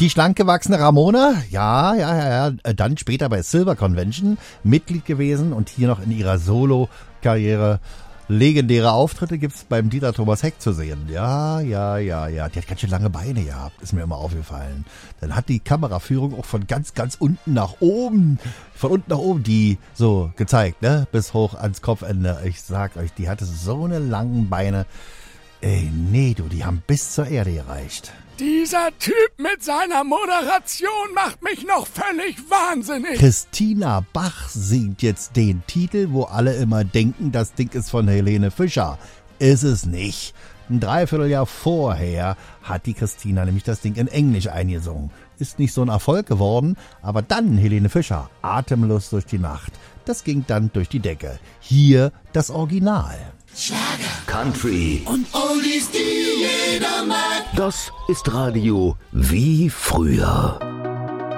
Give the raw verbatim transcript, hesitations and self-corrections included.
Die schlank gewachsene Ramona, ja, ja, ja, ja, dann später bei Silver Convention Mitglied gewesen und hier noch in ihrer Solo-Karriere legendäre Auftritte gibt's beim Dieter Thomas Heck zu sehen. Ja, ja, ja, ja. Die hat ganz schön lange Beine gehabt, ist mir immer aufgefallen. Dann hat die Kameraführung auch von ganz, ganz unten nach oben, von unten nach oben die so gezeigt, ne? Bis hoch ans Kopfende. Ich sag euch, die hatte so eine langen Beine. Ey, nee, du, die haben bis zur Erde gereicht. Dieser Typ mit seiner Moderation macht mich noch völlig wahnsinnig. Christina Bach singt jetzt den Titel, wo alle immer denken, das Ding ist von Helene Fischer. Ist es nicht. Ein Dreivierteljahr vorher hat die Christina nämlich das Ding in Englisch eingesungen. Ist nicht so ein Erfolg geworden, aber dann Helene Fischer, Atemlos durch die Nacht. Das ging dann durch die Decke. Hier das Original. Schlager, Country und Oldies, die jeder mag. Das ist Radio wie früher.